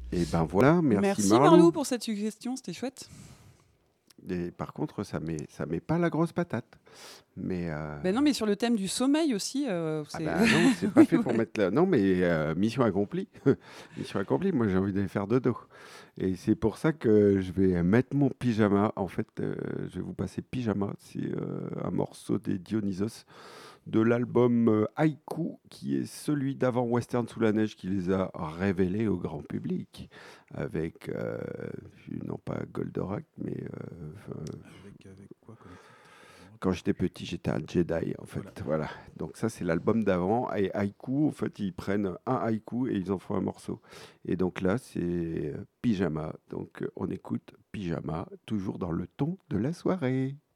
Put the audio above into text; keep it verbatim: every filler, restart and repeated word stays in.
Et ben voilà, merci, Merci Marlou. Marlou pour cette suggestion, c'était chouette. Et par contre, ça met, ça met pas la grosse patate. Mais euh, Ben non, mais sur le thème du sommeil aussi, euh, ah c'est. bah non, c'est pas Oui, fait pour voilà. mettre là. Non, mais euh, mission accomplie. Mission accomplie. Moi, j'ai envie d'aller faire dodo. Et c'est pour ça que je vais mettre mon pyjama. En fait, euh, je vais vous passer Pyjama. C'est euh, un morceau des Dionysos de l'album euh, Haïku, qui est celui d'avant Western sous la neige qui les a révélés au grand public. Avec, euh, non pas Goldorak, mais euh, enfin, Avec, avec quoi comme titre? Je me quand rappelle j'étais plus. petit, j'étais un Jedi, en fait. Voilà. Voilà. Donc ça, c'est l'album d'avant. Et Haïku, en fait, ils prennent un haïku et ils en font un morceau. Et donc là, c'est euh, Pyjama. Donc euh, on écoute Pyjama, toujours dans le ton de la soirée.